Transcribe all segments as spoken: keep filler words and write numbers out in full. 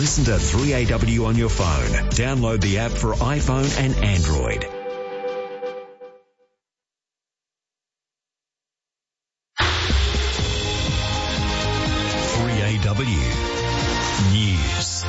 Listen to three A W on your phone. Download the app for iPhone and Android. three A W News.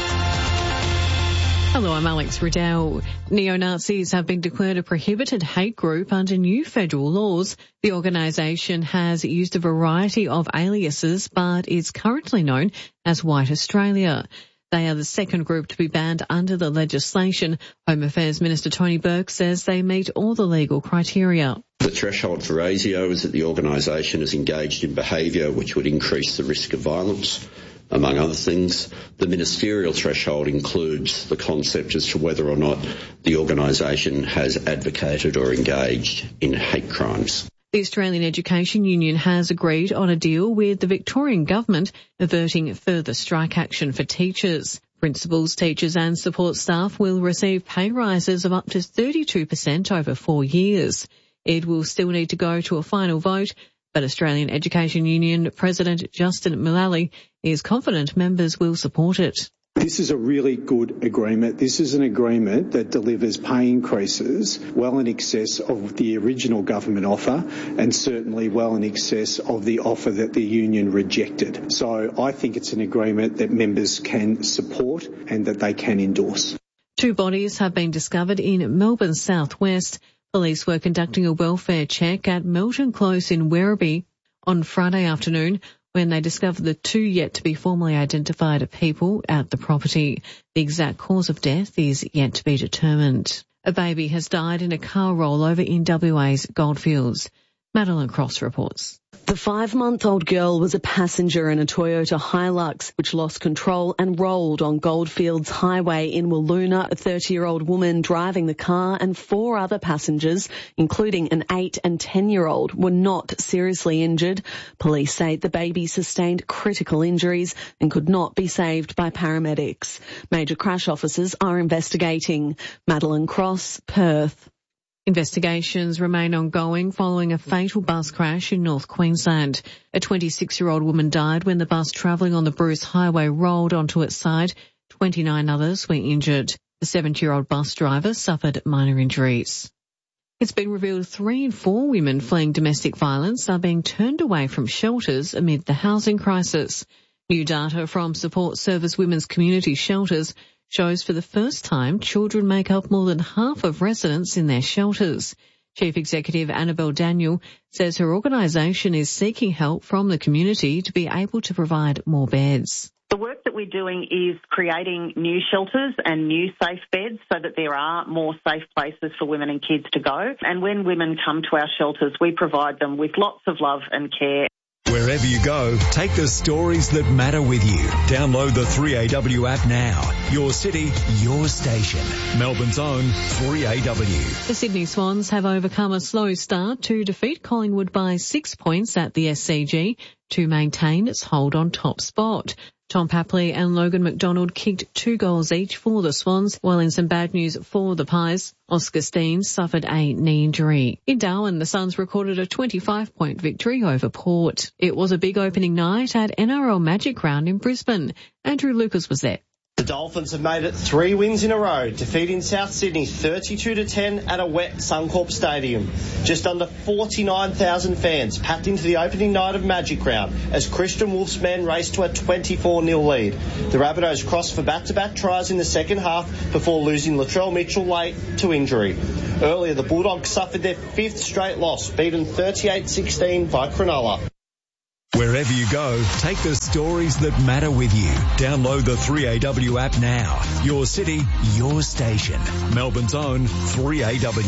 Hello, I'm Alex Riddell. Neo-Nazis have been declared a prohibited hate group under new federal laws. The organisation has used a variety of aliases, but is currently known as White Australia. They are the second group to be banned under the legislation. Home Affairs Minister Tony Burke says they meet all the legal criteria. The threshold for ASIO is that the organisation is engaged in behaviour which would increase the risk of violence. Among other things, the ministerial threshold includes the concept as to whether or not the organisation has advocated or engaged in hate crimes. The Australian Education Union has agreed on a deal with the Victorian Government averting further strike action for teachers. Principals, teachers and support staff will receive pay rises of up to thirty-two percent over four years. It will still need to go to a final vote, but Australian Education Union President Justin Mullally is confident members will support it. This is a really good agreement. This is an agreement that delivers pay increases well in excess of the original government offer and certainly well in excess of the offer that the union rejected. So I think it's an agreement that members can support and that they can endorse. Two bodies have been discovered in Melbourne's southwest. Police were conducting a welfare check at Melton Close in Werribee on Friday afternoon when they discovered the two yet to be formally identified people at the property. The exact cause of death is yet to be determined. A baby has died in a car rollover in W A's Goldfields. Madeline Cross reports. The five-month-old girl was a passenger in a Toyota Hilux, which lost control and rolled on Goldfields Highway in Willoona. A thirty-year-old woman driving the car and four other passengers, including an eight and ten-year-old, were not seriously injured. Police say the baby sustained critical injuries and could not be saved by paramedics. Major crash officers are investigating. Madeline Cross, Perth. Investigations remain ongoing following a fatal bus crash in North Queensland. A twenty-six-year-old woman died when the bus travelling on the Bruce Highway rolled onto its side. twenty-nine others were injured. The seventy-year-old bus driver suffered minor injuries. It's been revealed three in four women fleeing domestic violence are being turned away from shelters amid the housing crisis. New data from Support Service Women's Community Shelters shows for the first time children make up more than half of residents in their shelters. Chief Executive Annabelle Daniel says her organisation is seeking help from the community to be able to provide more beds. The work that we're doing is creating new shelters and new safe beds so that there are more safe places for women and kids to go. And when women come to our shelters, we provide them with lots of love and care. Wherever you go, take the stories that matter with you. Download the three A W app now. Your city, your station. Melbourne's own three A W. The Sydney Swans have overcome a slow start to defeat Collingwood by six points at the S C G to maintain its hold on top spot. Tom Papley and Logan McDonald kicked two goals each for the Swans, while in some bad news for the Pies, Oscar Steen suffered a knee injury. In Darwin, the Suns recorded a twenty-five point victory over Port. It was a big opening night at N R L Magic Round in Brisbane. Andrew Lucas was there. The Dolphins have made it three wins in a row, defeating South Sydney thirty-two to ten at a wet Suncorp Stadium. Just under forty-nine thousand fans packed into the opening night of Magic Round as Christian Wolf's men raced to a twenty-four nil lead. The Rabbitohs crossed for back-to-back tries in the second half before losing Latrell Mitchell late to injury. Earlier, the Bulldogs suffered their fifth straight loss, beaten thirty-eight sixteen by Cronulla. Wherever you go, take the stories that matter with you. Download the three A W app now. Your city, your station. Melbourne's own three A W.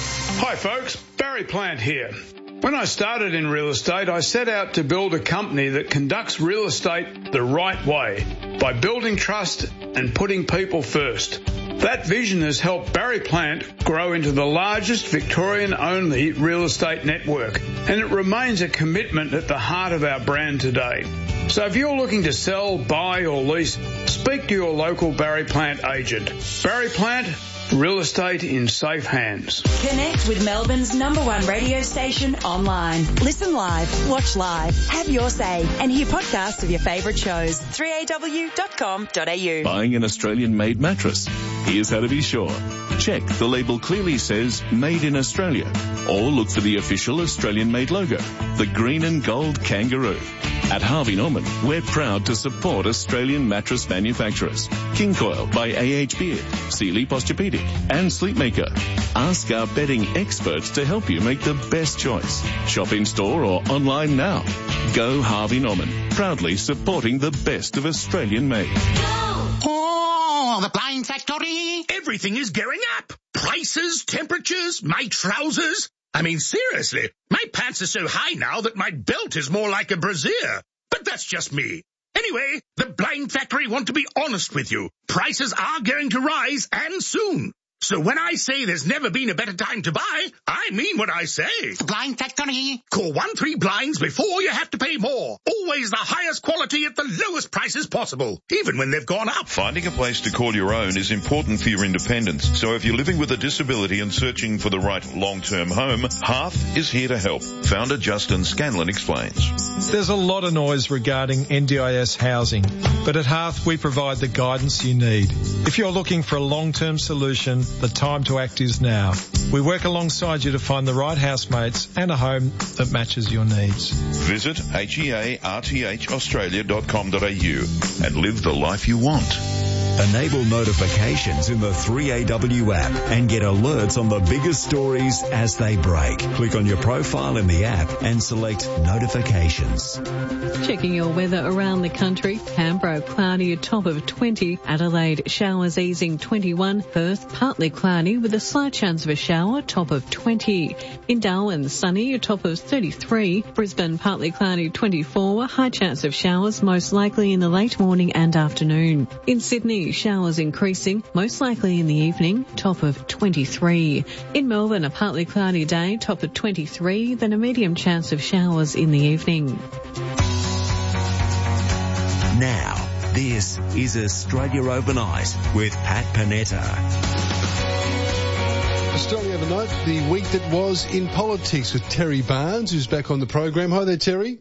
Hi folks, Barry Plant here. When I started in real estate, I set out to build a company that conducts real estate the right way by building trust and putting people first. That vision has helped Barry Plant grow into the largest Victorian-only real estate network, and it remains a commitment at the heart of our brand today. So if you're looking to sell, buy or lease, speak to your local Barry Plant agent. Barry Plant, Real estate in safe hands. Connect with Melbourne's number one radio station online. Listen live, watch live, have your say, and hear podcasts of your favourite shows. three a w dot com dot a u. Buying an Australian-made mattress? Here's how to be sure. Check the label clearly says Made in Australia, or look for the official Australian-made logo, the green and gold kangaroo. At Harvey Norman, we're proud to support Australian mattress manufacturers. King Coil by A H Beard, Sealy Posturepedic and Sleepmaker. Ask our bedding experts to help you make the best choice. Shop in store or online now. Go Harvey Norman, proudly supporting the best of Australian made. Oh, the Blind Factory. Everything is going up. Prices, temperatures, my trousers. I mean, seriously, my pants are so high now that my belt is more like a brassiere. But that's just me. Anyway, the Blind Factory want to be honest with you. Prices are going to rise, and soon. So when I say there's never been a better time to buy, I mean what I say. The Blind Factory. Call one three blinds before you have to pay more. Always the highest quality at the lowest prices possible, even when they've gone up. Finding a place to call your own is important for your independence. So if you're living with a disability and searching for the right long-term home, Hearth is here to help. Founder Justin Scanlon explains. There's a lot of noise regarding N D I S housing, but at Hearth we provide the guidance you need. If you're looking for a long-term solution, the time to act is now. We work alongside you to find the right housemates and a home that matches your needs. Visit H E A R T H australia dot com dot a u and live the life you want. Enable notifications in the three A W app and get alerts on the biggest stories as they break. Click on your profile in the app and select notifications. Checking your weather around the country. Canberra, cloudy, a top of twenty. Adelaide, showers easing twenty-one. Perth, partly cloudy with a slight chance of a shower, top of twenty. In Darwin, sunny, a top of thirty-three. Brisbane, partly cloudy, twenty-four. High chance of showers, most likely in the late morning and afternoon. In Sydney, showers increasing, most likely in the evening, top of twenty-three. In Melbourne, a partly cloudy day, top of twenty-three, then a medium chance of showers in the evening. Now, this is Australia Overnight with Pat Panetta. Australia Overnight, the week that was in politics with Terry Barnes, who's back on the program. Hi there, Terry.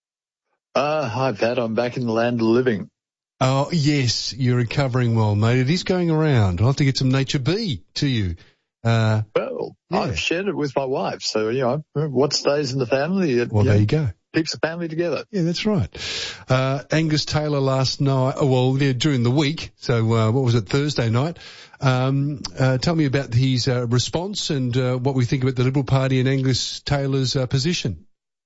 Uh, hi, Pat. I'm back in the land of the living. Oh, yes, you're recovering well, mate. It is going around. I'll have to get some Nature B to you. Uh, well, yeah. I've shared it with my wife, so, you know, what stays in the family, it, well, you there know, you go. Keeps the family together. Yeah, that's right. Uh, Angus Taylor last night, oh, well, yeah, during the week, so uh, what was it, Thursday night, um, uh, tell me about his uh, response and uh, what we think about the Liberal Party and Angus Taylor's uh, position.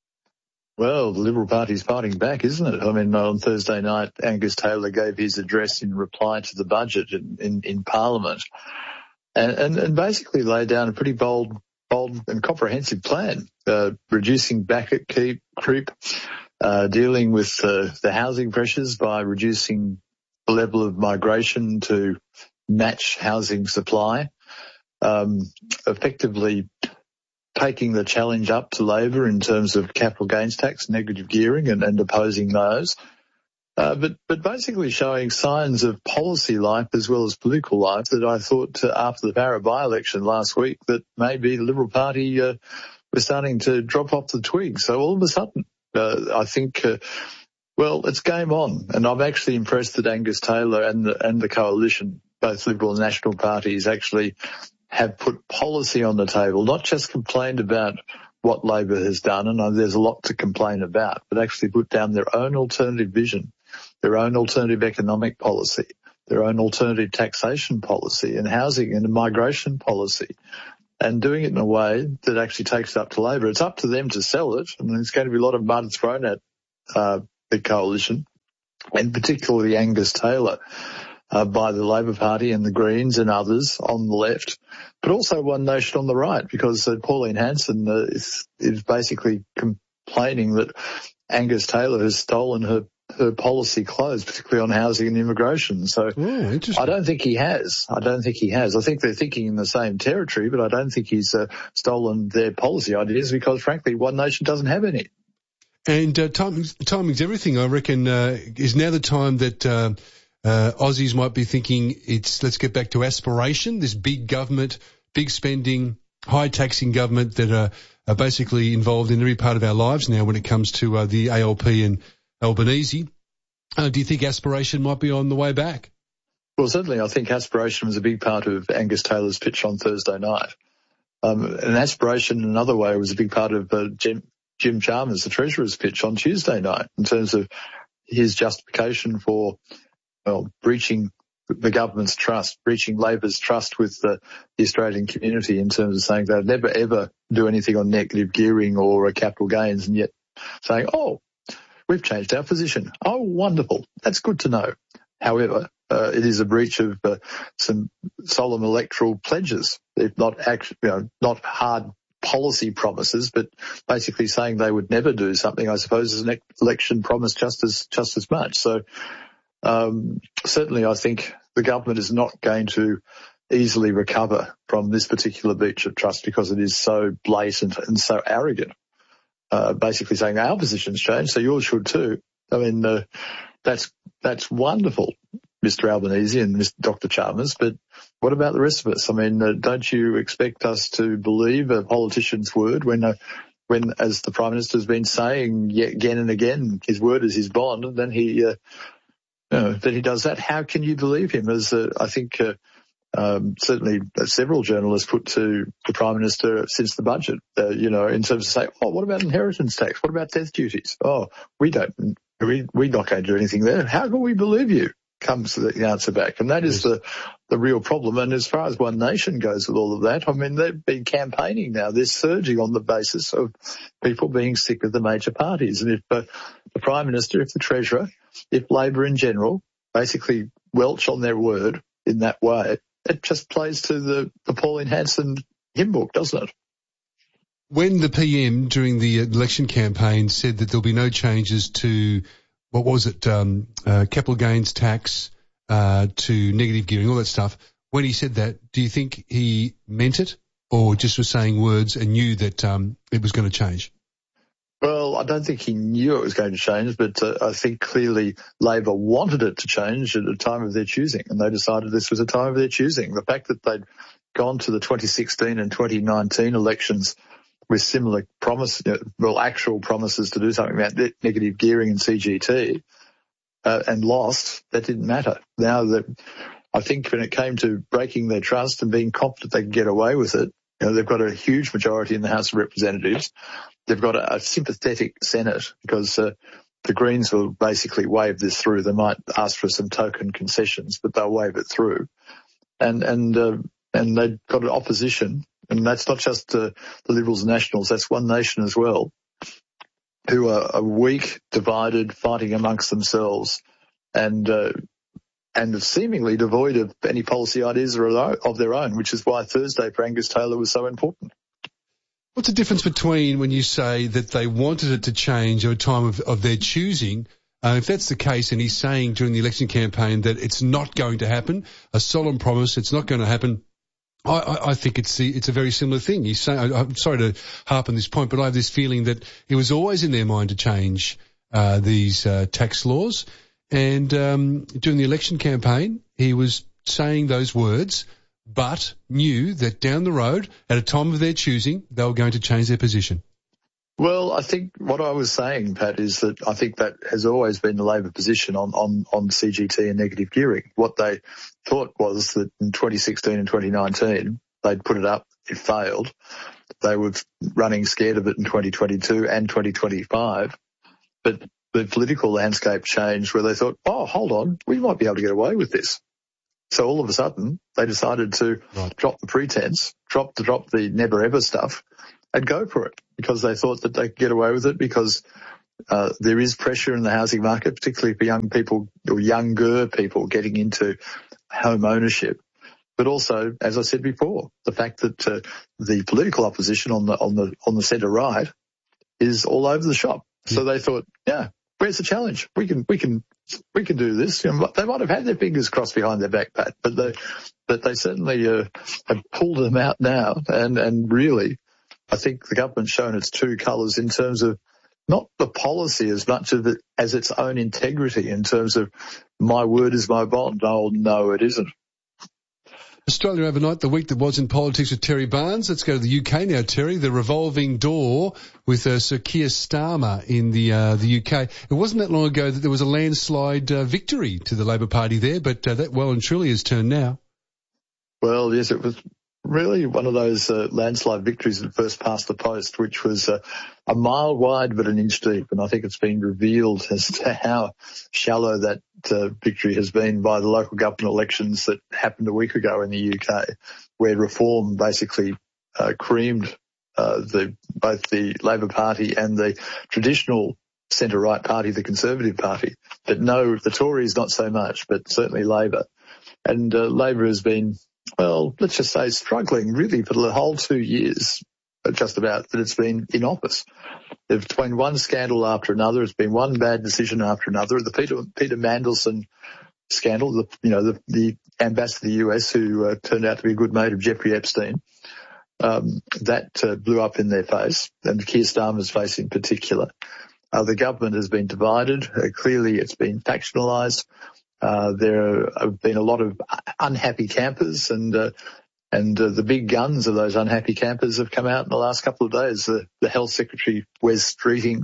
Well, the Liberal Party's fighting back, isn't it? I mean, on Thursday night, Angus Taylor gave his address in reply to the budget in, in, in Parliament and, and, and basically laid down a pretty bold, bold and comprehensive plan, uh, reducing back at keep, creep, uh, dealing with uh, the housing pressures by reducing the level of migration to match housing supply, um, effectively taking the challenge up to Labor in terms of capital gains tax, negative gearing, and, and opposing those. Uh, but, but basically showing signs of policy life as well as political life that I thought uh, after the Barra by-election last week that maybe the Liberal Party uh, was starting to drop off the twig. So all of a sudden, uh, I think, uh, well, it's game on. And I'm actually impressed that Angus Taylor and the, and the coalition, both Liberal and National parties, actually have put policy on the table, not just complained about what Labor has done, and there's a lot to complain about, but actually put down their own alternative vision, their own alternative economic policy, their own alternative taxation policy and housing and migration policy, and doing it in a way that actually takes it up to Labor. It's up to them to sell it, and there's going to be a lot of mud thrown at uh, the coalition, and particularly Angus Taylor, Uh, by the Labor Party and the Greens and others on the left, but also One Nation on the right, because uh, Pauline Hanson uh, is, is basically complaining that Angus Taylor has stolen her, her policy clothes, particularly on housing and immigration. So oh, I don't think he has. I don't think he has. I think they're thinking in the same territory, but I don't think he's uh, stolen their policy ideas because, frankly, One Nation doesn't have any. And uh, timing's, timing's everything, I reckon. Uh, is now the time that... Uh, Uh, Aussies might be thinking it's let's get back to aspiration, this big government, big spending, high taxing government that are, are basically involved in every part of our lives now when it comes to uh, the A L P and Albanese. Uh, do you think aspiration might be on the way back? Well, certainly I think aspiration was a big part of Angus Taylor's pitch on Thursday night. Um, and aspiration, in another way, was a big part of uh, Jim, Jim Chalmers, the Treasurer's pitch on Tuesday night, in terms of his justification for well, breaching the government's trust, breaching Labor's trust with the, the Australian community in terms of saying they'd never, ever do anything on negative gearing or uh, capital gains, and yet saying, oh, we've changed our position. Oh, wonderful. That's good to know. However, uh, it is a breach of uh, some solemn electoral pledges, if not actually, you know, not hard policy promises, but basically saying they would never do something, I suppose, is an election promise just as just as much. So um, certainly I think the government is not going to easily recover from this particular breach of trust because it is so blatant and so arrogant, uh, basically saying our position's changed, so yours should too. I mean, uh, that's that's wonderful, Mister Albanese and Mister Doctor Chalmers, but what about the rest of us? I mean, uh, don't you expect us to believe a politician's word when, uh, when, as the Prime Minister has been saying yet again and again, his word is his bond, and then he, uh, you know, that he does that? How can you believe him? As uh, I think uh, um, certainly several journalists put to the Prime Minister since the budget, uh, you know, in terms of saying, oh, what about inheritance tax? What about death duties? Oh, we don't, we, we're not going to do anything there. How can we believe you? Comes the answer back. And that is the, the real problem. And as far as One Nation goes with all of that, I mean, they've been campaigning now. They're surging on the basis of people being sick of the major parties. And if uh, the Prime Minister, if the Treasurer, if Labor in general basically welch on their word in that way, it just plays to the, the Pauline Hanson hymn book, doesn't it? When the P M during the election campaign said that there'll be no changes to, what was it, um, uh, capital gains tax, uh, to negative gearing, all that stuff, when he said that, do you think he meant it or just was saying words and knew that um, it was going to change? Well, I don't think he knew it was going to change, but uh, I think clearly Labor wanted it to change at a time of their choosing, and they decided this was a time of their choosing. The fact that they'd gone to the twenty sixteen and twenty nineteen elections with similar promise, you know, well, actual promises to do something about negative gearing and C G T, uh, and lost, that didn't matter. Now that I think when it came to breaking their trust and being confident they could get away with it, you know, they've got a huge majority in the House of Representatives. They've got a, a sympathetic Senate because uh, the Greens will basically wave this through. They might ask for some token concessions, but they'll wave it through. And and uh, and they've got an opposition, and that's not just uh, the Liberals and Nationals, that's One Nation as well, who are, are weak, divided, fighting amongst themselves, and uh, and seemingly devoid of any policy ideas of their own, which is why Thursday for Angus Taylor was so important. What's the difference between when you say that they wanted it to change at a time of, of their choosing? Uh, if that's the case, and he's saying during the election campaign that it's not going to happen, a solemn promise, it's not going to happen, I, I, I think it's the, it's a very similar thing. He's saying, I, I'm sorry to harp on this point, but I have this feeling that it was always in their mind to change uh, these uh, tax laws. And um, during the election campaign, he was saying those words, but knew that down the road, at a time of their choosing, they were going to change their position. Well, I think what I was saying, Pat, is that I think that has always been the Labor position on, on, on C G T and negative gearing. What they thought was that in twenty sixteen and twenty nineteen, they'd put it up, it failed. They were running scared of it in twenty twenty-two and twenty twenty-five. But the political landscape changed where they thought, oh, hold on, we might be able to get away with this. So all of a sudden, they decided to right. drop the pretense, drop the, drop the never ever stuff, and go for it because they thought that they could get away with it because uh, there is pressure in the housing market, particularly for young people or younger people getting into home ownership. But also, as I said before, the fact that uh, the political opposition on the on the on the centre right is all over the shop. Yeah. So they thought, yeah, where's the challenge? We can we can we can do this. You know, they might have had their fingers crossed behind their back, Pat, but they but they certainly uh, have pulled them out now, and and really. I think the government's shown its true colours in terms of not the policy as much of it as its own integrity in terms of my word is my bond. Oh, no, it isn't. Australia overnight, the week that was in politics with Terry Barnes. Let's go to the U K now, Terry. The revolving door with uh, Sir Keir Starmer in the uh, the U K. It wasn't that long ago that there was a landslide uh, victory to the Labor Party there, but uh, that well and truly has turned now. Well, yes, it was really one of those uh, landslide victories that first passed the post, which was uh, a mile wide but an inch deep. And I think it's been revealed as to how shallow that uh, victory has been by the local government elections that happened a week ago in the U K, where Reform basically uh, creamed uh, the both the Labor Party and the traditional centre-right party, the Conservative Party. But no, the Tories not so much, but certainly Labor. And uh, Labor has been, well, let's just say struggling really for the whole two years, just about, that it's been in office. There's been one scandal after another. It's been one bad decision after another. The Peter, Peter Mandelson scandal, the, you know, the, the ambassador to the U S who uh, turned out to be a good mate of Jeffrey Epstein, um, that uh, blew up in their face, and Keir Starmer's face in particular. Uh, the government has been divided. Uh, clearly it's been factionalised. Uh, there have been a lot of unhappy campers, and uh, and uh, the big guns of those unhappy campers have come out in the last couple of days. The, the Health Secretary, Wes Streeting,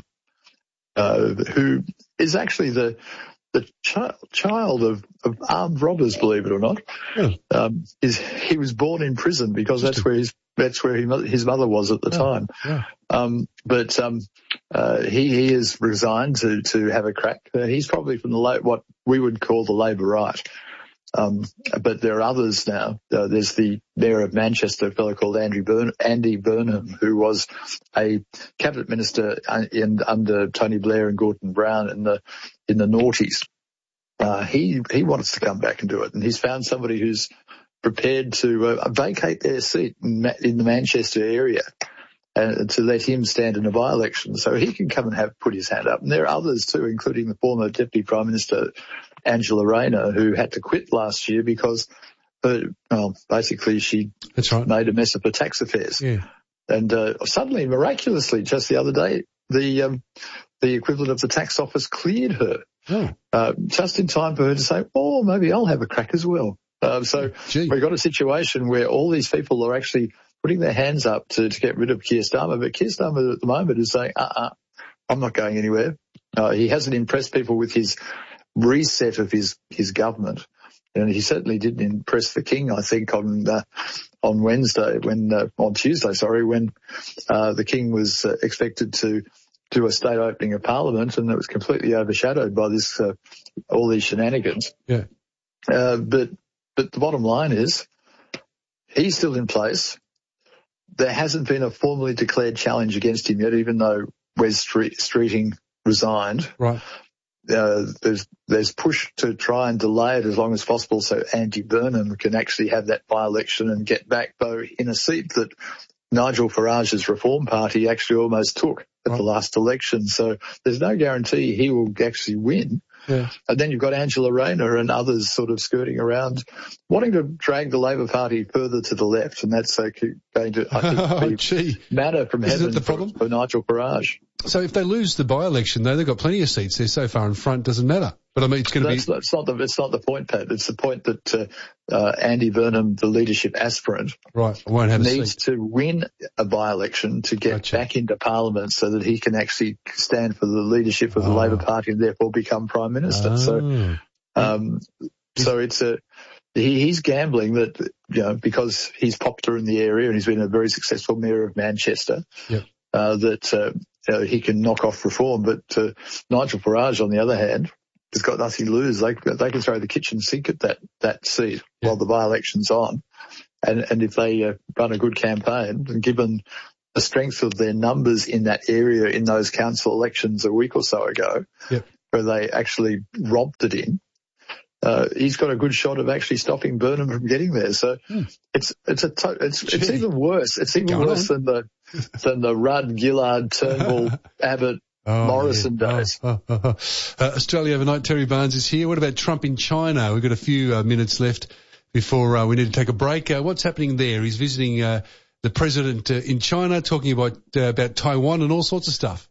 uh, who is actually the the child, child of, of armed robbers, believe it or not. Yeah. Um, is he was born in prison because that's where his that's where he, his mother was at the yeah. time. Yeah. Um, but um, uh, he he has resigned to to have a crack. Uh, he's probably from the what we would call the Labor right. Um, but there are others now. Uh, there's the Mayor of Manchester, a fellow called Andrew Burn- Andy Burnham, who was a cabinet minister in, under Tony Blair and Gordon Brown in the in the noughties. Uh, he he wants to come back and do it, and he's found somebody who's prepared to uh, vacate their seat in, in the Manchester area and to let him stand in a by-election, so he can come and have put his hand up. And there are others too, including the former Deputy Prime Minister Angela Rayner, who had to quit last year because, uh, well, basically she That's right. made a mess of her tax affairs. Yeah. And uh, suddenly, miraculously, just the other day, the um, the equivalent of the tax office cleared her, oh. uh, just in time for her to say, oh, maybe I'll have a crack as well. Uh, so Gee. we've got a situation where all these people are actually putting their hands up to, to get rid of Keir Starmer, but Keir Starmer at the moment is saying, uh-uh, I'm not going anywhere. Uh, he hasn't impressed people with his reset of his, his government. And he certainly didn't impress the King, I think, on uh, on Wednesday, when uh, on Tuesday, sorry, when uh, the King was uh, expected to do a state opening of Parliament, and it was completely overshadowed by this uh, all these shenanigans. Yeah. Uh, but but the bottom line is, he's still in place. There hasn't been a formally declared challenge against him yet, even though Wes Street, Streeting resigned. Right. Uh, there's there's push to try and delay it as long as possible so Andy Burnham can actually have that by-election and get back, though, in a seat that Nigel Farage's Reform Party actually almost took at right. the last election. So there's no guarantee he will actually win. Yeah. And then you've got Angela Rayner and others sort of skirting around, wanting to drag the Labor Party further to the left, and that's uh, going to, I think, oh, be gee. matter from Isn't heaven it the problem? For, for Nigel Farage. So if they lose the by-election, though, they've got plenty of seats. They're so far in front, doesn't matter. But I mean, it's going to be... It's not, the, it's not the point, Pat. It's the point that uh, uh, Andy Burnham, the leadership aspirant, right, won't have needs a seat. to win a by-election to get Gotcha. back into Parliament so that he can actually stand for the leadership of the Oh. Labor Party and therefore become Prime Minister. Oh. So, um, so it's a... He, he's gambling that, you know, because he's popular in the area and he's been a very successful mayor of Manchester, Yep. uh, that uh, uh, he can knock off Reform. But uh, Nigel Farage, on the other hand, has got nothing to lose. They, they can throw the kitchen sink at that, that seat Yeah. while the by-election's on. And, and if they uh, run a good campaign, and given the strength of their numbers in that area in those council elections a week or so ago, Yep. where they actually romped it in, Uh, he's got a good shot of actually stopping Burnham from getting there. So hmm. it's it's a to- it's it's even worse. It's even Going worse on. than the than the Rudd, Gillard, Turnbull, Abbott, Oh, Morrison yeah. days. Oh, oh, oh. Uh, Australia overnight, Terry Barnes is here. What about Trump in China? We've got a few uh, minutes left before uh, we need to take a break. Uh, what's happening there? He's visiting uh, the president uh, in China, talking about uh, about Taiwan and all sorts of stuff.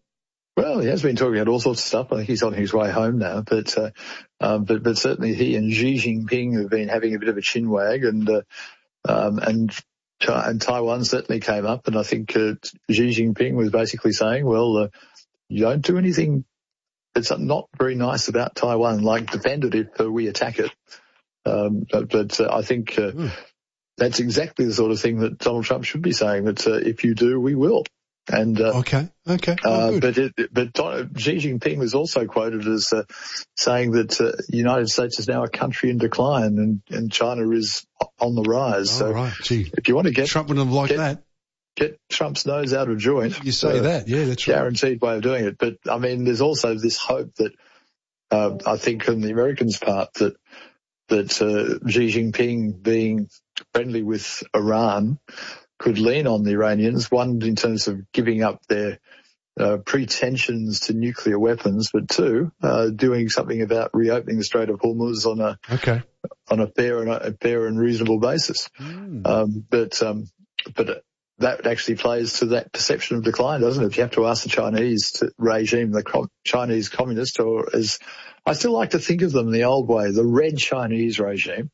Well, he has been talking about all sorts of stuff. I think he's on his way home now, but uh, um, but but certainly he and Xi Jinping have been having a bit of a chin wag, and uh, um, and and Taiwan certainly came up, and I think uh, Xi Jinping was basically saying, well, uh, you don't do anything that's not very nice about Taiwan, like defend it if uh, we attack it. Um, but but uh, I think uh, mm. that's exactly the sort of thing that Donald Trump should be saying, that uh, if you do, we will. And uh, okay, okay, oh, uh, but it, but Don, Xi Jinping was also quoted as uh, saying that uh, the United States is now a country in decline, and, and China is on the rise. Oh, so right. Gee, if you want to get Trump wouldn't have liked get, that. Get Trump's nose out of joint. You say uh, that, yeah, that's right. Guaranteed way of doing it. But I mean, there's also this hope that uh, I think on the Americans' part that that uh, Xi Jinping being friendly with Iran could lean on the Iranians, one in terms of giving up their uh, pretensions to nuclear weapons, but two, uh, doing something about reopening the Strait of Hormuz on a okay. on a fair and a fair and reasonable basis. Mm. Um, but um, but that actually plays to that perception of decline, doesn't it? If you have to ask the Chinese to regime, the com- Chinese communist, or as I still like to think of them the old way, the Red Chinese regime.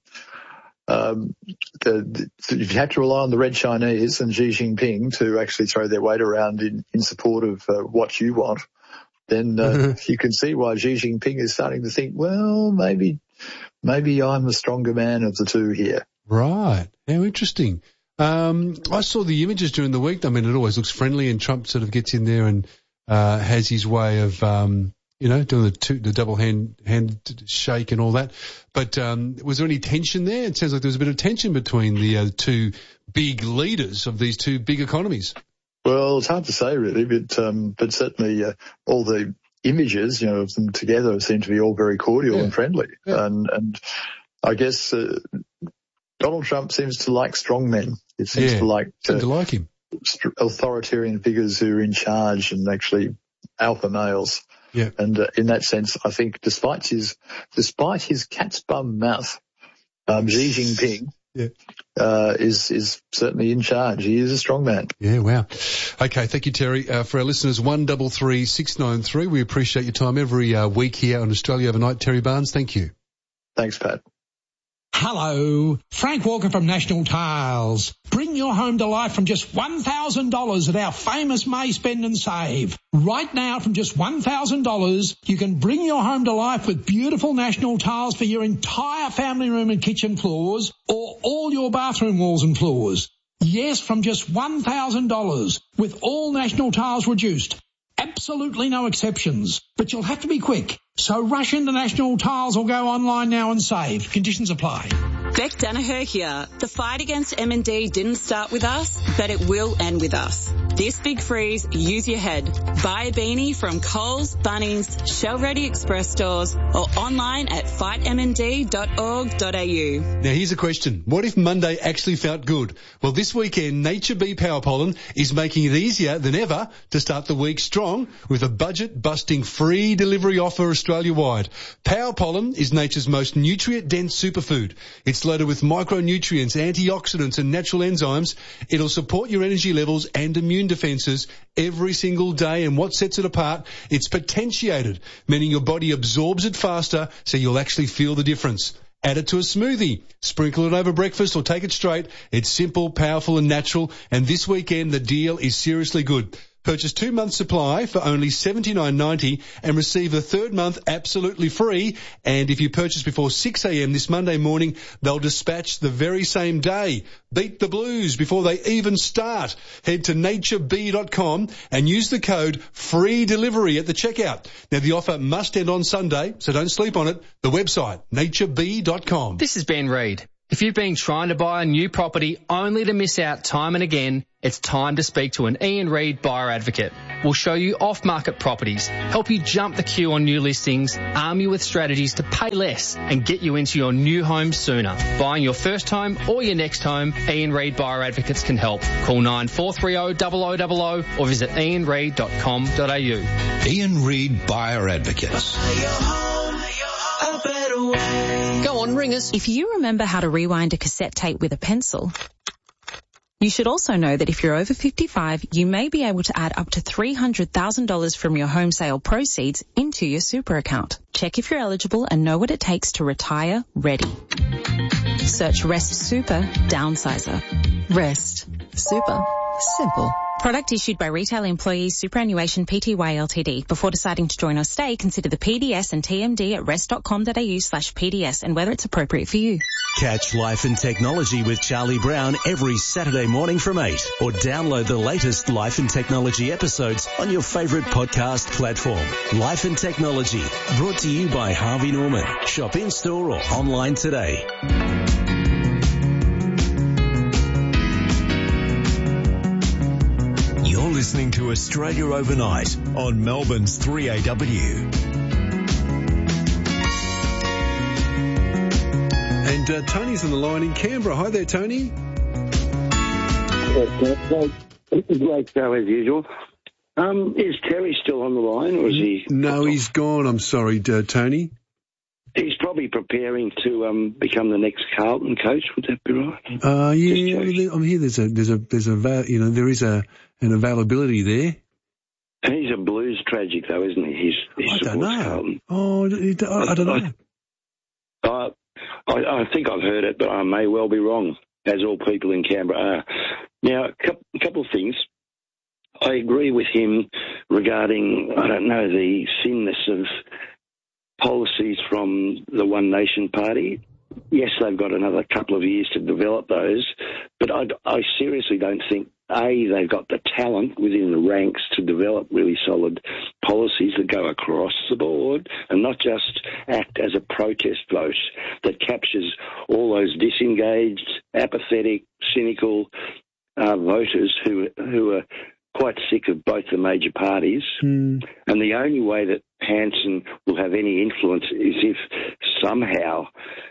Um, the, the, if you had to rely on the Red Chinese and Xi Jinping to actually throw their weight around in, in support of uh, what you want, then uh, you can see why Xi Jinping is starting to think, well, maybe, maybe I'm the stronger man of the two here. Right. How interesting. Um, I saw the images during the week. I mean, it always looks friendly, and Trump sort of gets in there and uh, has his way of, um, you know, doing the two, the double hand hand shake and all that. But um, was there any tension there? It sounds like there was a bit of tension between the uh, two big leaders of these two big economies. Well, it's hard to say really, but um, but certainly uh, all the images, you know, of them together seem to be all very cordial yeah. and friendly. Yeah. And and I guess uh, Donald Trump seems to like strong men. It seems yeah. to like seems uh, to like him. Authoritarian figures who are in charge and actually alpha males. Yeah. And uh, in that sense, I think despite his despite his cat's bum mouth, um, Xi Jinping yeah. uh, is is certainly in charge. He is a strong man. Yeah, wow. Okay, thank you, Terry. Uh, for our listeners, one double three six nine three. We appreciate your time every uh, week here on Australia Overnight. Terry Barnes, thank you. Thanks, Pat. Hello, Frank Walker from National Tiles. Bring your home to life from just one thousand dollars at our famous May Spend and Save. Right now, from just one thousand dollars, you can bring your home to life with beautiful National Tiles for your entire family room and kitchen floors, or all your bathroom walls and floors. Yes, from just one thousand dollars, with all National Tiles reduced. Absolutely no exceptions, but you'll have to be quick. So rush into National Tiles or go online now and save. Conditions apply. Beck Danaher here. The fight against M and D didn't start with us, but it will end with us. This big freeze, use your head. Buy a beanie from Coles, Bunnings, Shell Ready Express stores, or online at fight m n d dot org dot a u. Now here's a question. What if Monday actually felt good? Well, this weekend, Nature Bee Power Pollen is making it easier than ever to start the week strong with a budget-busting free delivery offer Australia-wide. Power Pollen is nature's most nutrient-dense superfood. It's loaded with micronutrients, antioxidants and natural enzymes. It'll support your energy levels and immune defences every single day, and what sets it apart, it's potentiated, meaning your body absorbs it faster so you'll actually feel the difference. Add it to a smoothie, sprinkle it over breakfast or take it straight. It's simple, powerful and natural, and this weekend the deal is seriously good. Purchase two months supply for only seventy-nine ninety and receive the third month absolutely free. And if you purchase before six a m this Monday morning, they'll dispatch the very same day. Beat the blues before they even start. Head to nature bee dot com and use the code free delivery at the checkout. Now the offer must end on Sunday, so don't sleep on it. The website, nature bee dot com. This is Ben Reid. If you've been trying to buy a new property only to miss out time and again, it's time to speak to an Ian Reid buyer advocate. We'll show you off-market properties, help you jump the queue on new listings, arm you with strategies to pay less and get you into your new home sooner. Buying your first home or your next home, Ian Reid Buyer Advocates can help. Call nine four three zero, zero zero zero zero or visit ian reid dot com dot a u. Ian Reid Buyer Advocates. Go on, ring us. If you remember how to rewind a cassette tape with a pencil, You should also know that if you're over fifty-five, you may be able to add up to three hundred thousand dollars from your home sale proceeds into your super account. Check if you're eligible and know what it takes to retire ready. Search Rest Super Downsizer. Rest Super Simple. Product issued by Retail Employees Superannuation Pty Ltd. Before deciding to join or stay, consider the P D S and T M D at rest.com.au slash PDS and whether it's appropriate for you. Catch Life and Technology with Charlie Brown every Saturday morning from eight, or download the latest Life and Technology episodes on your favourite podcast platform. Life and Technology, brought to you by Harvey Norman. Shop in-store or online today. You're listening to Australia Overnight on Melbourne's three A W. And uh, Tony's on the line in Canberra. Hi there, Tony. It's a great show as usual. Um, is Terry still on the line, or is he? No, he's gone. I'm sorry, uh, Tony. He's probably preparing to um, become the next Carlton coach. Would that be right? Uh, yeah, I'm here. There's a, there's a, there's a, you know, there is a an availability there. He's a Blues tragic, though, isn't he? He's, he I don't know. Carlton. Oh, I, I don't know. I, I, I think I've heard it, but I may well be wrong, as all people in Canberra are. Now, a couple, a couple of things. I agree with him regarding, I don't know, the thinness of policies from the One Nation Party. Yes, they've got another couple of years to develop those, but I, I seriously don't think, A, they've got the talent within the ranks to develop really solid policies that go across the board and not just act as a protest vote that captures all those disengaged, apathetic, cynical uh, voters who who are quite sick of both the major parties. Mm. And the only way that Hanson will have any influence is if somehow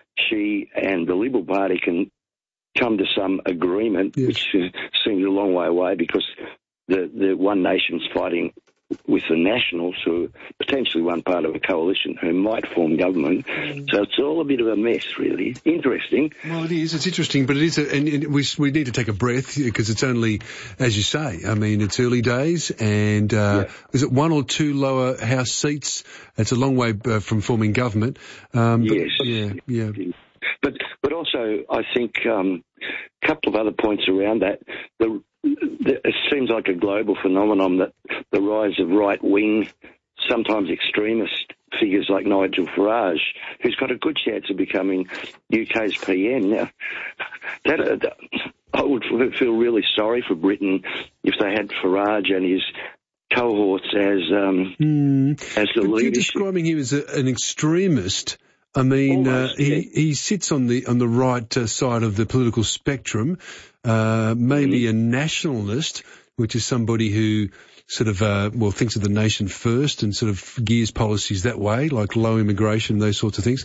she and the Liberal Party can come to some agreement, yes. which uh, seems a long way away because the, the One Nation's fighting with the Nationals, who are potentially one part of a coalition who might form government. Mm. So it's all a bit of a mess, really. Interesting. Well, it is. It's interesting, but it is, a, and, and we we need to take a breath because it's only, as you say, I mean, it's early days, and uh, yeah. is it one or two lower house seats? It's a long way uh, from forming government. Um, yes. But, yeah, yeah. But but also, I think um, a couple of other points around that. The, the, it seems like a global phenomenon that the rise of right-wing, sometimes extremist figures like Nigel Farage, who's got a good chance of becoming U K's P M. Now, that, uh, I would feel really sorry for Britain if they had Farage and his cohorts as um, mm. as the but leadership. You're describing him as a, an extremist. I mean, Almost, uh, he, yeah. he sits on the on the right uh, side of the political spectrum, uh, maybe mm-hmm. a nationalist, which is somebody who sort of, uh, well, thinks of the nation first and sort of gears policies that way, like low immigration, those sorts of things.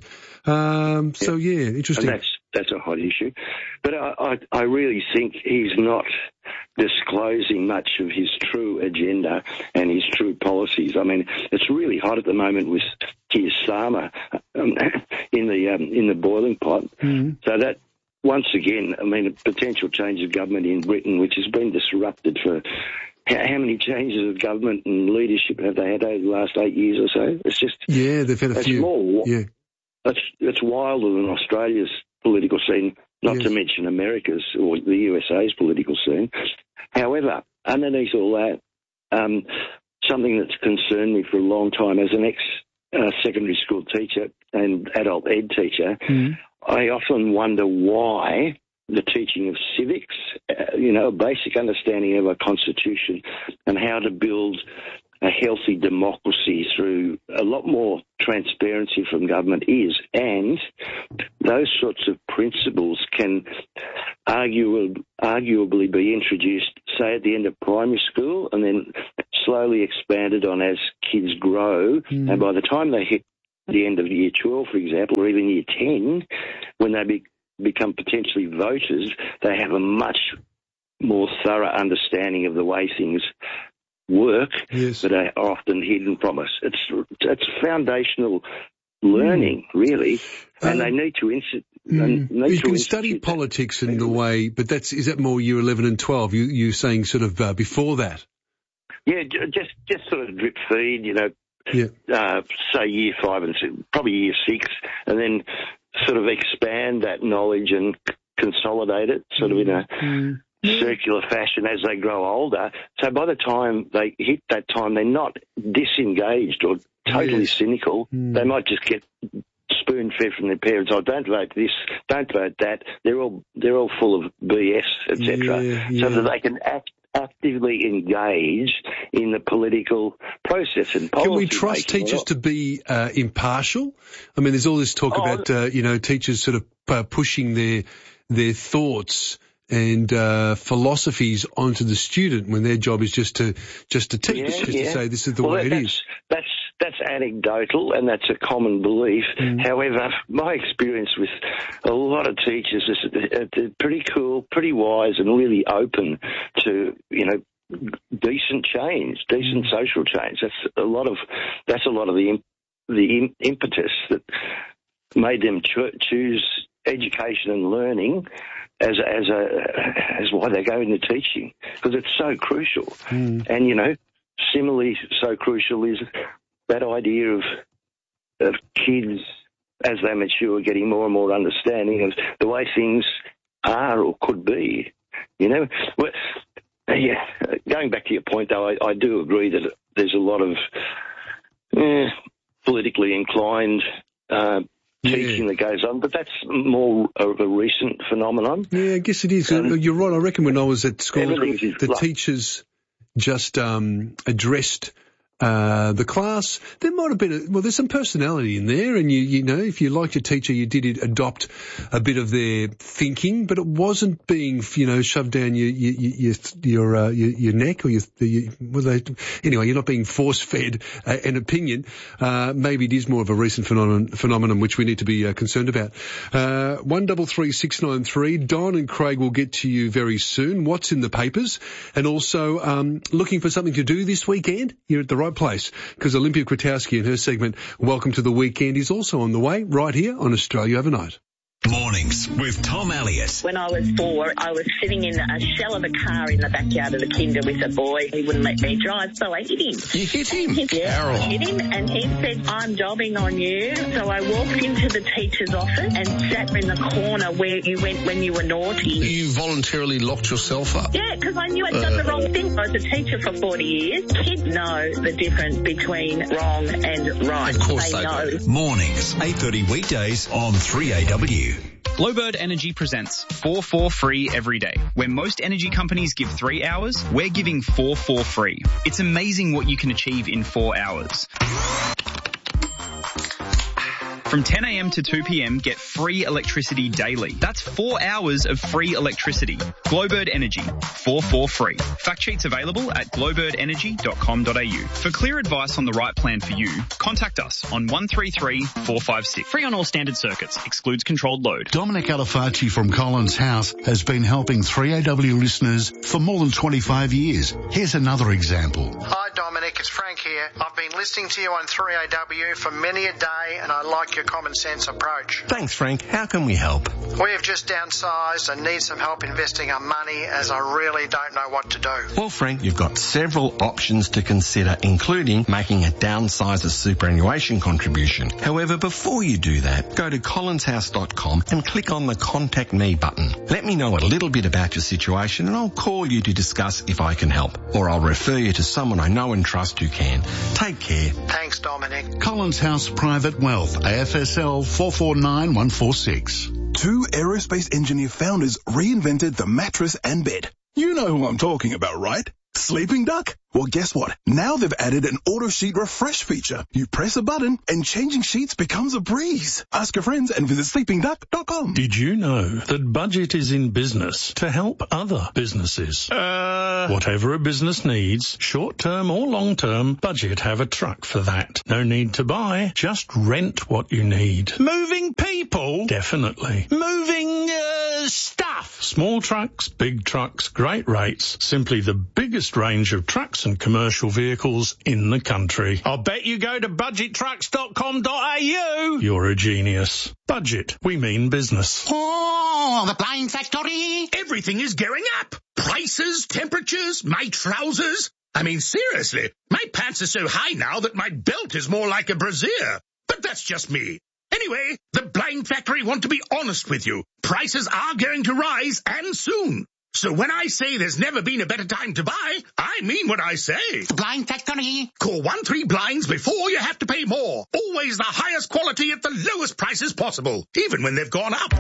Um, yeah. So, yeah, interesting. And that's, that's a hot issue. But I, I, I really think he's not disclosing much of his true agenda and his true policies. I mean, it's really hot at the moment with Keir Starmer um, in the um, in the boiling pot. Mm-hmm. So that, once again, I mean, a potential change of government in Britain, which has been disrupted for how, how many changes of government and leadership have they had over the last eight years or so? It's just yeah, they've had a it's few. More, yeah, it's it's wilder than Australia's political scene, not yes. to mention America's or the U S A's political scene. However, underneath all that, um, something that's concerned me for a long time as an ex-secondary uh, school teacher and adult ed teacher, mm. I often wonder why the teaching of civics, uh, you know, a basic understanding of a constitution and how to build a healthy democracy through a lot more transparency from government is, and those sorts of principles can arguably, arguably be introduced, say, at the end of primary school and then slowly expanded on as kids grow. Mm. And by the time they hit the end of year twelve, for example, or even year ten, when they be, become potentially voters, they have a much more thorough understanding of the way things work yes. that are often hidden from us. It's it's foundational learning, mm. really, and um, they need to ins- Mm. You can study politics in the way, but that's is that more year eleven and twelve? You you saying sort of uh, before that? Yeah, just just sort of drip feed, you know. Yeah. Uh, say year five and six, probably year six, and then sort of expand that knowledge and c- consolidate it, sort of in a mm. circular fashion as they grow older. So by the time they hit that time, they're not disengaged or totally yes. cynical. Mm. They might just get spoon-fed from their parents. Oh, don't vote this, don't vote that. They're all they're all full of B S, et cetera. Yeah, yeah. So that they can act. actively engaged in the political process and policy. Can we trust teachers to be uh, impartial? I mean, there's all this talk oh, about, uh, you know, teachers sort of uh, pushing their their thoughts and uh, philosophies onto the student when their job is just to just to teach, yeah, just yeah. to say this is the well, way that, it that's, is. That's that's anecdotal and that's a common belief. Mm. However, my experience with a lot of teachers is that they're pretty cool, pretty wise, and really open to, you know, decent change, decent mm. social change. That's a lot of that's a lot of the the impetus that made them cho- choose education and learning as a, as a as why they go into teaching, because it's so crucial. Mm. And you know, similarly, so crucial is that idea of of kids as they mature getting more and more understanding of the way things are or could be. You know, well, yeah. Going back to your point, though, I, I do agree that there's a lot of eh, politically inclined Uh, teaching yeah. that goes on, but that's more of a recent phenomenon. Yeah, I guess it is. Um, You're right. I reckon when I was at school, the like, teachers just um, addressed uh, the class. There might have been, a, well, there's some personality in there, and you, you know, if you liked your teacher, you did adopt a bit of their thinking, but it wasn't being, you know, shoved down your your your your, uh, your, your neck or your, your well, they, anyway, you're not being force-fed uh, an opinion. Uh, maybe it is more of a recent phenomenon, phenomenon which we need to be uh, concerned about. Uh, one double three six nine three. Don and Craig will get to you very soon. What's in the papers, and also um, looking for something to do this weekend? You're at the right place, because Olympia Kwiatkowski and her segment Welcome to the Weekend is also on the way right here on Australia Overnight. Mornings with Tom Elliott. When I was four, I was sitting in a shell of a car in the backyard of the kinder with a boy. He wouldn't let me drive, so I hit him. You hit him? Yeah, Carol. I hit him, and he said, I'm jobbing on you. So I walked into the teacher's office and sat in the corner where you went when you were naughty. You voluntarily locked yourself up? Yeah, because I knew I'd done uh, the wrong thing. I was a teacher for forty years. Kids know the difference between wrong and right. Of course they, they know. do. Mornings, eight thirty weekdays on three A W. Glowbird Energy presents four four free every day. Where most energy companies give three hours, we're giving four four free. It's amazing what you can achieve in four hours. From ten a.m. to two p.m, get free electricity daily. That's four hours of free electricity. Glowbird Energy, four four free. Fact sheets available at glowbird energy dot com dot a u. For clear advice on the right plan for you, contact us on one three three four five six. Free on all standard circuits. Excludes controlled load. Dominic Alifacci from Collins House has been helping three A W listeners for more than twenty-five years. Here's another example. Hi Dominic, it's Frank here. I've been listening to you on three A W for many a day and I like your common sense approach. Thanks Frank. How can we help? We have just downsized and need some help investing our money as I really don't know what to do. Well Frank, you've got several options to consider, including making a downsizer superannuation contribution. However, before you do that, go to collins house dot com and click on the Contact Me button. Let me know a little bit about your situation and I'll call you to discuss if I can help. Or I'll refer you to someone I know and trust who can. Take care. Thanks Dominic. Collins House Private Wealth, A F S L four four nine one four six. Two aerospace engineer founders reinvented the mattress and bed. You know who I'm talking about, right? Sleeping Duck? Well, guess what? Now they've added an auto sheet refresh feature. You press a button and changing sheets becomes a breeze. Ask your friends and visit sleeping duck dot com. Did you know that Budget is in business to help other businesses? Uh... Whatever a business needs, short-term or long-term, Budget have a truck for that. No need to buy, just rent what you need. Moving people? Definitely. Moving, uh, stuff? Small trucks, big trucks, great rates. Simply the biggest range of trucks and commercial vehicles in the country. I'll bet you go to budget trucks dot com dot a u. You're a genius. Budget. We mean business. Oh, the blind factory. Everything is gearing up. Prices, temperatures, my trousers. I mean, seriously, my pants are so high now that my belt is more like a brassiere. But that's just me. Anyway, the Blind Factory want to be honest with you. Prices are going to rise, and soon. So when I say there's never been a better time to buy, I mean what I say. The Blind Factory. Call one three blinds before you have to pay more. Always the highest quality at the lowest prices possible, even when they've gone up.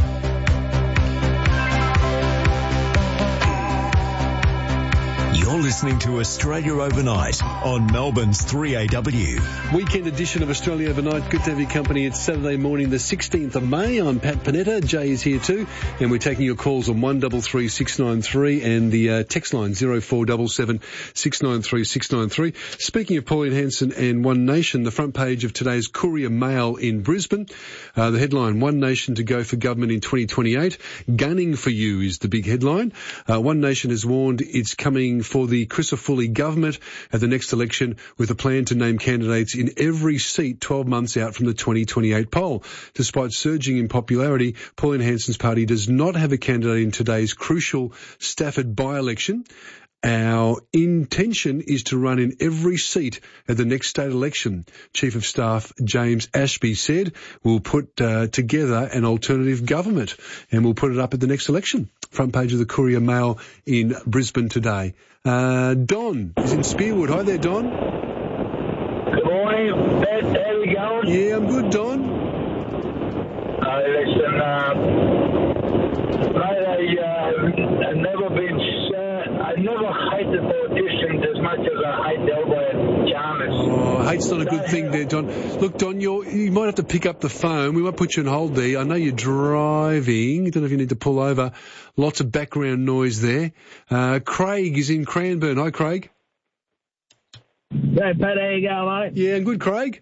You're listening to Australia Overnight on Melbourne's three A W. Weekend edition of Australia Overnight. Good to have your company. It's Saturday morning, the sixteenth of May. I'm Pat Panetta. Jay is here too. And we're taking your calls on one three three six nine three and the uh, text line zero four seven seven six nine three six nine three. Speaking of Pauline Hanson and One Nation, the front page of today's Courier Mail in Brisbane. Uh, the headline, One Nation to go for government in twenty twenty-eight. Gunning for you is the big headline. Uh, One Nation has warned it's coming for the Crisafulli government at the next election with a plan to name candidates in every seat twelve months out from the twenty twenty-eight poll. Despite surging in popularity, Pauline Hanson's party does not have a candidate in today's crucial Stafford by-election. Our intention is to run in every seat at the next state election, Chief of Staff James Ashby said. We'll put uh, together an alternative government and we'll put it up at the next election. Front page of the Courier Mail in Brisbane today. Uh, Don is in Spearwood. Hi there, Don. Good morning, Pat. How are we going? Yeah, I'm good, Don. Uh, listen, uh, mate, I, uh, I've never been... I never hate the politicians as much as I hate the Albion Chalmers. Oh, hate's not a good thing there, Don. Look, Don, you're, you might have to pick up the phone. We might put you on hold there. I know you're driving. I don't know if you need to pull over. Lots of background noise there. Uh, Craig is in Cranbourne. Hi, Craig. Hey, Pat, how you going, mate? Yeah, good, Craig.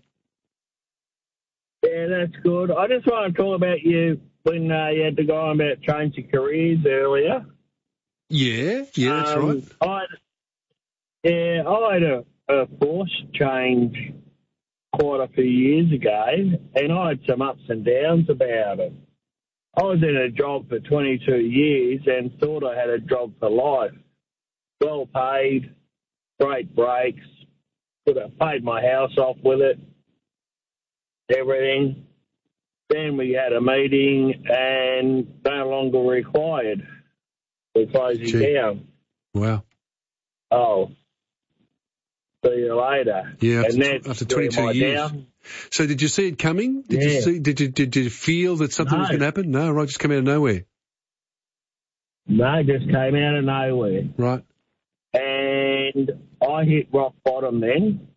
Yeah, that's good. I just want to talk about you when uh, you had to go on about changing careers earlier. Yeah, yeah, that's um, right. I, yeah, I had a, a force change quite a few years ago, and I had some ups and downs about it. I was in a job for twenty-two years and thought I had a job for life. Well paid, great breaks, could have paid my house off with it, everything. Then we had a meeting and no longer required. We're closing Gee. down. Wow. Oh. See you later. Yeah, after, and that's after twenty-two years. Down. So did you see it coming? Did yeah. you see? Did you did you feel that something no. was going to happen? No, right, just come out of nowhere. No, just came out of nowhere. Right. And I hit rock bottom then.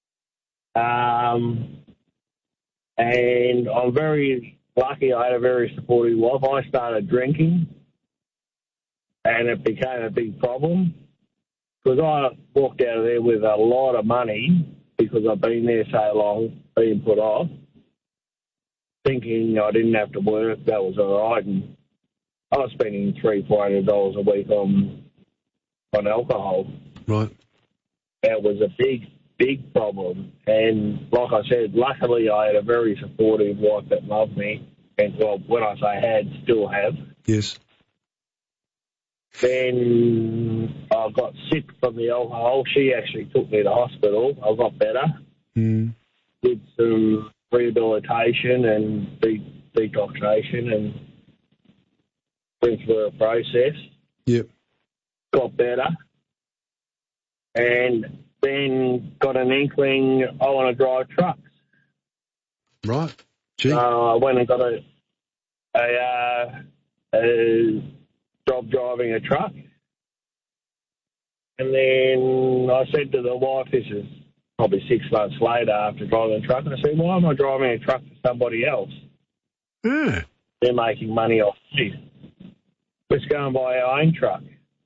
Um, and I'm very lucky. I had a very supportive wife. I started drinking. And it became a big problem because I walked out of there with a lot of money because I've been there so long, being put off, thinking I didn't have to work. That was all right. And I was spending three, four hundred dollars a week on on alcohol. Right. That was a big, big problem. And like I said, luckily I had a very supportive wife that loved me. And well, when I say had, still have. Yes. Then I got sick from the alcohol. She actually took me to hospital. I got better. Mm. Did some rehabilitation and de- detoxification and went through a process. Yep. Got better. And then got an inkling I want to drive trucks. Right. Gee. So I went and got a, a, uh, a job driving a truck. And then I said to the wife, this is probably six months later after driving a truck, and I said, why am I driving a truck for somebody else? Mm. They're making money off me. Let's go and buy our own truck.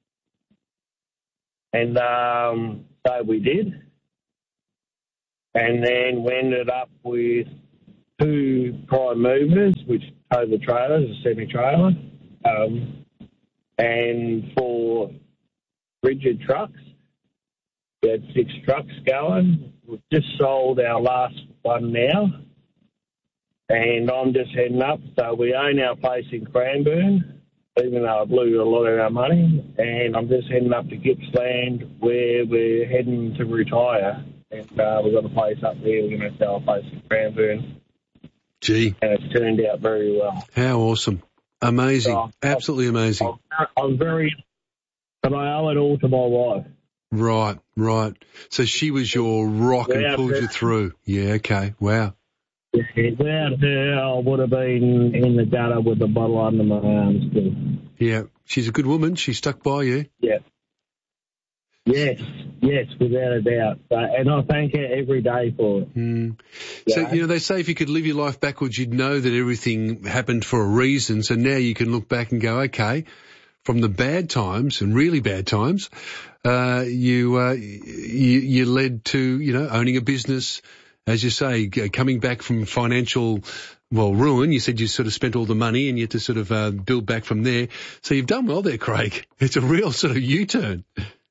And um, so we did. And then we ended up with two prime movers, which towed the trailers, a semi-trailer. Um, And for rigid trucks, we had six trucks going. We've just sold our last one now, and I'm just heading up. So we own our place in Cranbourne, even though I blew a lot of our money, and I'm just heading up to Gippsland where we're heading to retire. And uh, we've got a place up there. We're going to sell a place in Cranbourne. Gee. And it's turned out very well. How awesome. Amazing. So, Absolutely amazing. I'm, I'm very, but I owe it all to my wife. Right, right. So she was your rock Without and pulled her. you through. Yeah, okay. Wow. Yeah, without her, I would have been in the gutter with the bottle under my arms too. Yeah, she's a good woman. She stuck by you. Yeah. Yes, yes, without a doubt. Uh, and I thank her every day for it. Mm. So, yeah. you know, they say if you could live your life backwards, you'd know that everything happened for a reason. So now you can look back and go, okay, from the bad times and really bad times, uh, you, uh, you, you led to, you know, owning a business, as you say, coming back from financial, well, ruin. You said you sort of spent all the money and you had to sort of uh, build back from there. So you've done well there, Craig. It's a real sort of U-turn.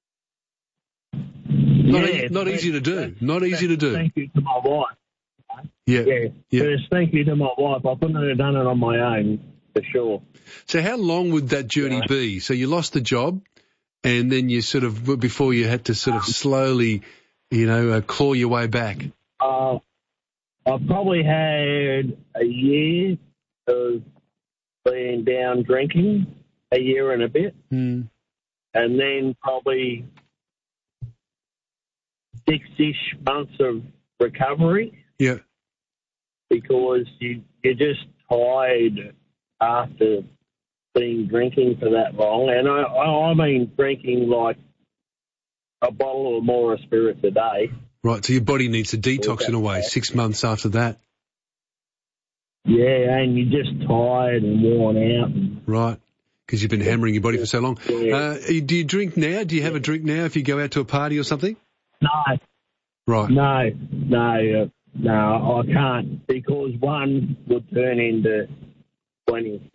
Not, yeah, e- not easy to do. Not easy to do. Thank you to my wife. Yeah. Yeah. yeah. First, thank you to my wife. I couldn't have done it on my own, for sure. So how long would that journey yeah. be? So you lost the job and then you sort of, before you had to sort of slowly, you know, uh, claw your way back? Uh, I probably had a year of being down drinking, a year and a bit. Mm. And then probably six-ish months of recovery. Yeah. Because you, you're just tired after being drinking for that long. And I, I, I mean drinking like a bottle or more of spirits a day. Right, so your body needs to detox in a way, six months after that. Yeah, and you're just tired and worn out. Right, because you've been hammering your body for so long. Yeah. Uh, do you drink now? Do you have a drink now if you go out to a party or something? No. Right. No, no, uh, no, I can't, because one would turn into twenty.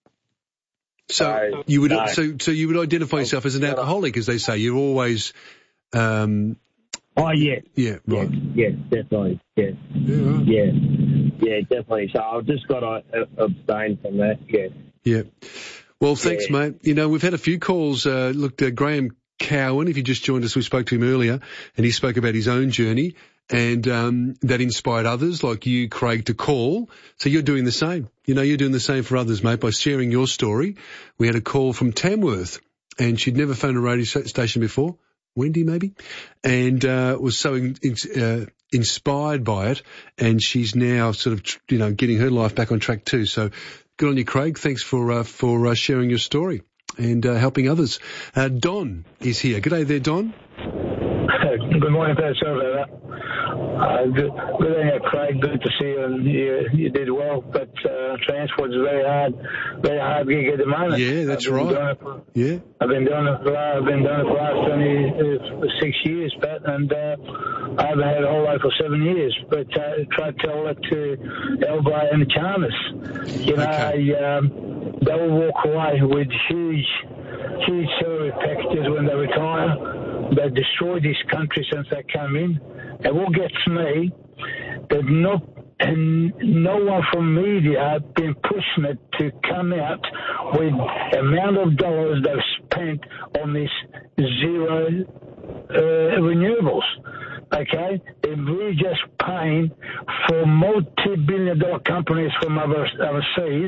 So, so you would no. so so you would identify yourself as an alcoholic, as they say. You're always. Um, oh yeah. Yeah. Right. Yes, yes definitely. Yes. Yeah. Right. Yeah. Yeah, definitely. So I've just got to uh, abstain from that. Yeah. Yeah. Well, thanks, yeah. mate. You know, we've had a few calls. Uh, look, uh, Graham Cowan, if you just joined us, we spoke to him earlier, and he spoke about his own journey, and um, that inspired others like you, Craig, to call. So you're doing the same. You know, you're doing the same for others, mate, by sharing your story. We had a call from Tamworth, and she'd never phoned a radio station before, Wendy maybe, and uh, was so in, uh, inspired by it, and she's now sort of, you know, getting her life back on track too. So good on you, Craig. Thanks for uh, for uh, sharing your story and uh, helping others. Uh, Don is here. G'day there, Don. Good morning, Pat. Sorry about that. Uh, good, good day, Craig. Good to see you, and you, you did well. But uh, transport's very hard, very hard gig at the moment. Yeah, that's I've right. For, yeah, I've been doing it for I've been doing it for the last twenty-six years, Pat, and uh, I haven't had a whole lot for seven years. But uh, try to tell that to Elbray and Chalmers. You know, okay. I, um, they will walk away with huge, huge salary packages when they retire. They destroyed this country since they came in. And what gets me, that no, and no one from media have been pushing it to come out with the amount of dollars they've spent on this zero uh, renewables. Okay? And we're just paying for multi-billion dollar companies from overseas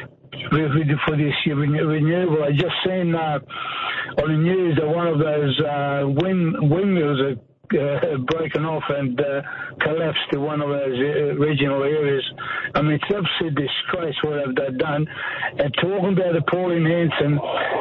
for this renewable. I just seen uh, on the news that one of those uh, wind windmills are uh, broken off and uh, collapsed to one of those uh, regional areas. I mean, it's absolutely disgrace what they've done. And talking about Pauline Hanson,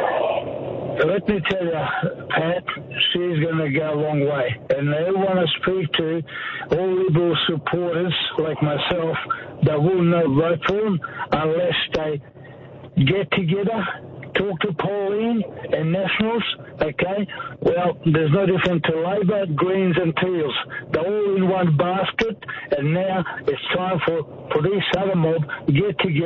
let me tell you, Pat, she's going to go a long way. And everyone I speak to, all Liberal supporters like myself, they will not vote for them unless they get together, talk to Pauline and Nationals, okay? Well, there's no different to Labor, Greens and Teals. They're all in one basket, and now it's time for, for this other mob to get together.